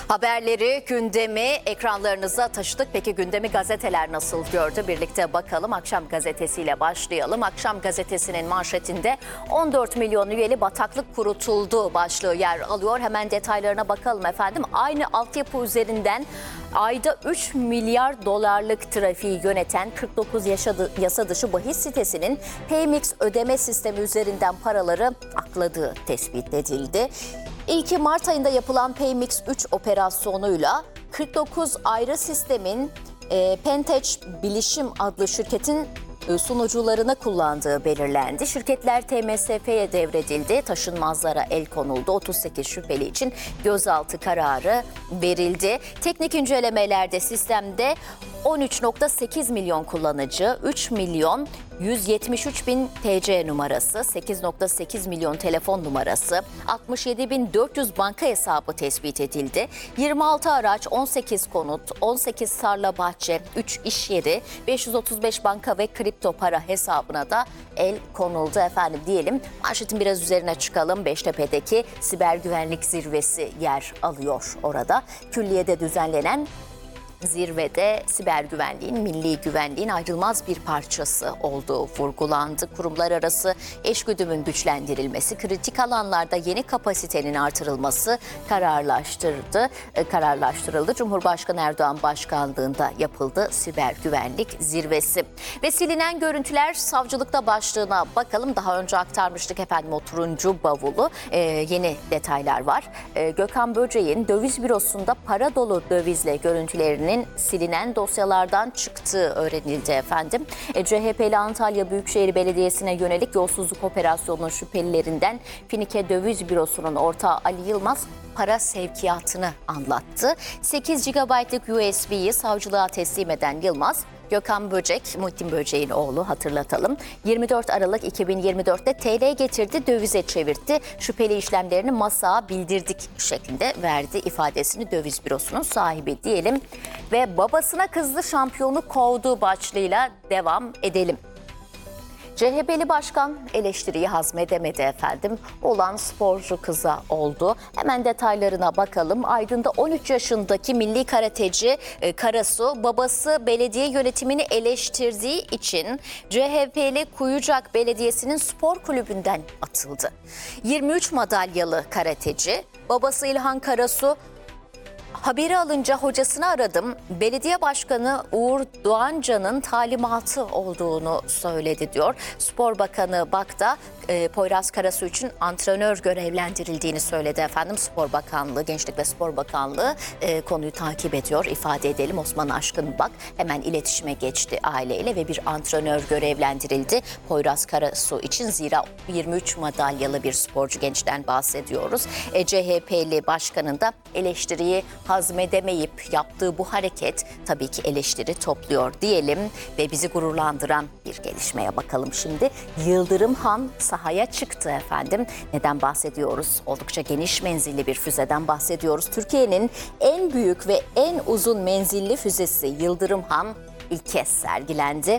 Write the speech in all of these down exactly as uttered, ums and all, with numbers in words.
Haberleri, gündemi ekranlarınıza taşıdık. Peki gündemi gazeteler nasıl gördü? Birlikte bakalım. Akşam gazetesiyle başlayalım. Akşam gazetesinin manşetinde on dört milyon üyeli bataklık kurutuldu başlığı yer alıyor. Hemen detaylarına bakalım efendim. Aynı altyapı üzerinden ayda üç milyar dolarlık trafiği yöneten kırk dokuz yasa dışı bahis sitesinin Paymix ödeme sistemi üzerinden paraları akladığı tespit edildi. İlki Mart ayında yapılan Paymix üç operasyonuyla kırk dokuz ayrı sistemin e, Penteç Bilişim adlı şirketin e, sunucularına kullandığı belirlendi. Şirketler T M S F'ye devredildi, taşınmazlara el konuldu. otuz sekiz şüpheli için gözaltı kararı verildi. Teknik incelemelerde sistemde on üç nokta sekiz milyon kullanıcı, üç milyon yüz yetmiş üç bin T C numarası, sekiz nokta sekiz milyon telefon numarası, altmış yedi bin dört yüz banka hesabı tespit edildi. yirmi altı araç, on sekiz konut, on sekiz tarla bahçe, üç iş yeri, beş yüz otuz beş banka ve kripto para hesabına da el konuldu efendim diyelim. Manşetin biraz üzerine çıkalım. Beştepe'deki siber güvenlik zirvesi yer alıyor orada. Külliye'de düzenlenen zirvede siber güvenliğin, milli güvenliğin ayrılmaz bir parçası olduğu vurgulandı. Kurumlar arası eşgüdümün güçlendirilmesi, kritik alanlarda yeni kapasitenin artırılması kararlaştırıldı. kararlaştırıldı. Cumhurbaşkanı Erdoğan başkanlığında yapıldı siber güvenlik zirvesi. Ve silinen görüntüler savcılıkta başlığına bakalım. Daha önce aktarmıştık efendim o turuncu bavulu. Ee, yeni detaylar var. Ee, Gökhan Böceğin döviz bürosunda para dolu dövizle görüntülerini silinen dosyalardan çıktığı öğrenildi efendim. E, C H P'li Antalya Büyükşehir Belediyesi'ne yönelik yolsuzluk operasyonunun şüphelilerinden Finike Döviz Bürosu'nun ortağı Ali Yılmaz para sevkiyatını anlattı. sekiz gigabaytlık U S B'yi savcılığa teslim eden Yılmaz, Gökhan Böcek, Muhittin Böcek'in oğlu hatırlatalım. yirmi dört Aralık iki bin yirmi dört'te T L getirdi, dövize çevirtti. Şüpheli işlemlerini masaya bildirdik şeklinde verdi ifadesini döviz bürosunun sahibi diyelim. Ve babasına kızdı, şampiyonu kovdu başlığıyla devam edelim. C H P'li başkan eleştiriyi hazmedemedi efendim. Olan sporcu kıza oldu. Hemen detaylarına bakalım. Aydın'da on üç yaşındaki milli karateci Karasu, babası belediye yönetimini eleştirdiği için C H P'li Kuyucak Belediyesi'nin spor kulübünden atıldı. yirmi üç madalyalı karateci, babası İlhan Karasu, haberi alınca hocasını aradım. Belediye Başkanı Uğur Doğancan'ın talimatı olduğunu söyledi diyor. Spor Bakanı Bakta, e, Poyraz Karasu için antrenör görevlendirildiğini söyledi efendim. Spor Bakanlığı, Gençlik ve Spor Bakanlığı e, konuyu takip ediyor. İfade edelim. Osman Aşkın Bak hemen iletişime geçti aileyle ve bir antrenör görevlendirildi Poyraz Karasu için. Zira yirmi üç madalyalı bir sporcu gençten bahsediyoruz. E, C H P'li başkanın da eleştiriyi hazmedemeyip yaptığı bu hareket tabii ki eleştiri topluyor diyelim ve bizi gururlandıran bir gelişmeye bakalım şimdi. Yıldırım Han sahaya çıktı efendim. Neden bahsediyoruz? Oldukça geniş menzilli bir füzeden bahsediyoruz. Türkiye'nin en büyük ve en uzun menzilli füzesi Yıldırım Han ilk kez sergilendi.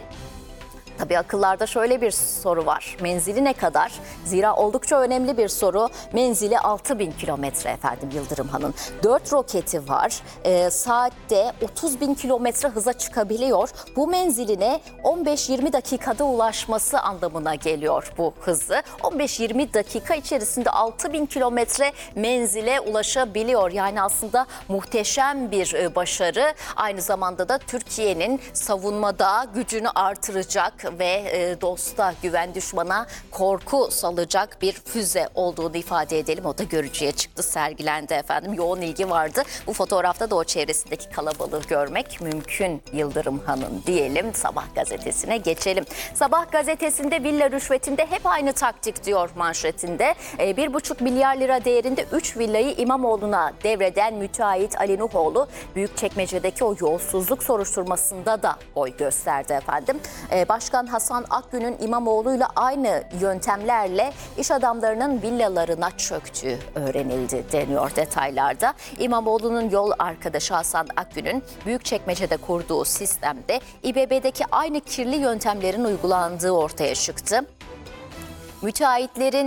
Tabii akıllarda şöyle bir soru var. Menzili ne kadar? Zira oldukça önemli bir soru. Menzili altı bin kilometre efendim Yıldırım Han'ın. dört roketi var. E, saatte otuz bin kilometre hıza çıkabiliyor. Bu menziline on beş yirmi dakikada ulaşması anlamına geliyor bu hızı. on beş yirmi dakika içerisinde altı bin kilometre menzile ulaşabiliyor. Yani aslında muhteşem bir başarı. Aynı zamanda da Türkiye'nin savunmada gücünü artıracak ve e, dosta, güven, düşmana korku salacak bir füze olduğunu ifade edelim. O da görücüye çıktı, sergilendi efendim. Yoğun ilgi vardı. Bu fotoğrafta da o çevresindeki kalabalığı görmek mümkün Yıldırım Han'ın diyelim. Sabah gazetesine geçelim. Sabah gazetesinde villa rüşvetinde hep aynı taktik diyor manşetinde. E, bir buçuk milyar lira değerinde üç villayı İmamoğlu'na devreden müteahhit Ali Nuhoğlu Büyükçekmece'deki o yolsuzluk soruşturmasında da oy gösterdi efendim. E, Başkan Hasan Akgün'ün İmamoğlu'yla aynı yöntemlerle iş adamlarının villalarına çöktüğü öğrenildi deniyor detaylarda. İmamoğlu'nun yol arkadaşı Hasan Akgün'ün Büyükçekmece'de kurduğu sistemde İBB'deki aynı kirli yöntemlerin uygulandığı ortaya çıktı. Müteahhitlerin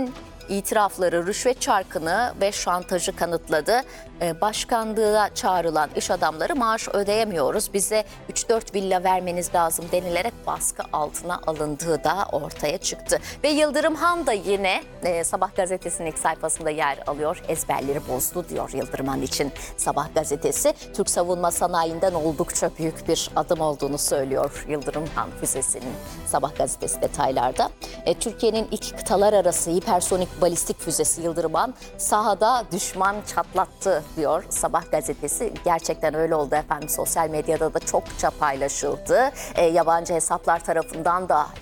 itirafları, rüşvet çarkını ve şantajı kanıtladı. E, başkanlığa çağrılan iş adamları maaş ödeyemiyoruz, bize üç dört villa vermeniz lazım denilerek baskı altına alındığı da ortaya çıktı. Ve Yıldırım Han da yine e, Sabah gazetesinin ilk sayfasında yer alıyor. Ezberleri bozdu diyor Yıldırım Han için Sabah gazetesi. Türk savunma sanayinden oldukça büyük bir adım olduğunu söylüyor Yıldırım Han füzesinin. Sabah gazetesi detaylarda. E, Türkiye'nin ilk kıtalar arası hipersonik balistik füzesi Yıldırım Han sahada düşman çatlattı diyor Sabah gazetesi. Gerçekten öyle oldu efendim. Sosyal medyada da çokça paylaşıldı. E, yabancı hesaplar tarafından da